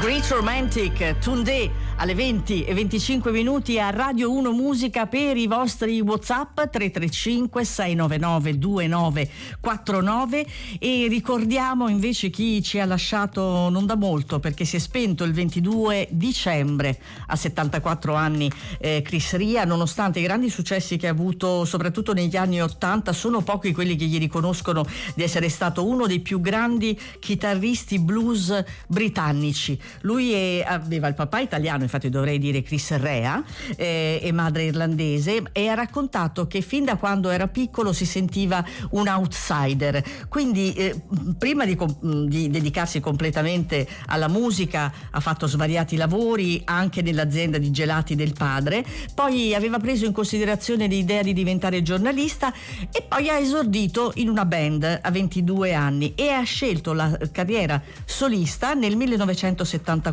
Great Romantic, Tunde, alle 20:25 a Radio 1 Musica per i vostri WhatsApp 335 699 2949. E ricordiamo invece chi ci ha lasciato non da molto, perché si è spento il 22 dicembre a 74 anni Chris Rea. Nonostante i grandi successi che ha avuto soprattutto negli anni 80, sono pochi quelli che gli riconoscono di essere stato uno dei più grandi chitarristi blues britannici. Lui aveva il papà italiano, infatti dovrei dire Chris Rea, e madre irlandese, e ha raccontato che fin da quando era piccolo si sentiva un outsider. Quindi prima di dedicarsi completamente alla musica ha fatto svariati lavori anche nell'azienda di gelati del padre, poi aveva preso in considerazione l'idea di diventare giornalista e poi ha esordito in una band a 22 anni e ha scelto la carriera solista nel 1974.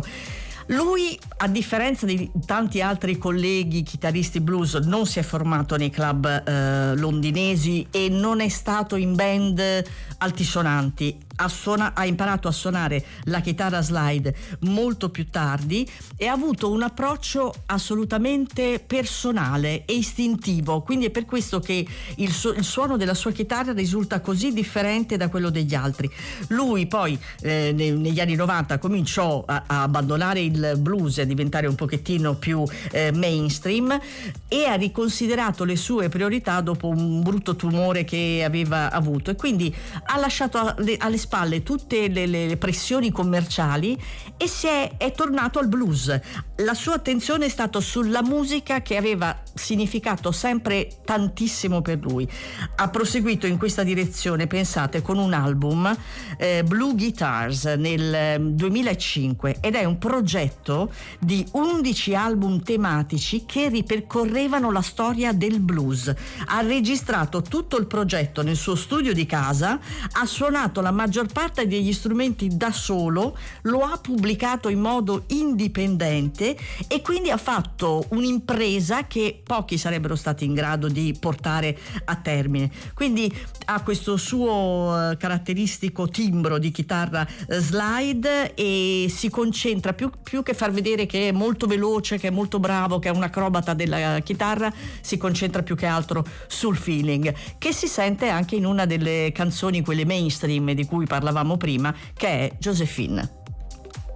Lui, a differenza di tanti altri colleghi chitarristi blues, non si è formato nei club londinesi e non è stato in band altisonanti. Ha imparato a suonare la chitarra slide molto più tardi e ha avuto un approccio assolutamente personale e istintivo, quindi è per questo che il suono della sua chitarra risulta così differente da quello degli altri. Lui poi negli anni 90 cominciò a abbandonare il blues e a diventare un pochettino più mainstream, e ha riconsiderato le sue priorità dopo un brutto tumore che aveva avuto, e quindi ha lasciato alle spalle tutte le pressioni commerciali e è tornato al blues. La sua attenzione è stata sulla musica che aveva significato sempre tantissimo per lui. Ha proseguito in questa direzione, pensate, con un album Blue Guitars nel 2005, ed è un progetto di 11 album tematici che ripercorrevano la storia del blues. Ha registrato tutto il progetto nel suo studio di casa, ha suonato la maggior parte degli strumenti da solo, lo ha pubblicato in modo indipendente e quindi ha fatto un'impresa che pochi sarebbero stati in grado di portare a termine. Quindi ha questo suo caratteristico timbro di chitarra slide e si concentra più che far vedere che è molto veloce, che è molto bravo, che è un acrobata della chitarra, si concentra più che altro sul feeling, che si sente anche in una delle canzoni, quelle mainstream di cui parlavamo prima, che è Josephine.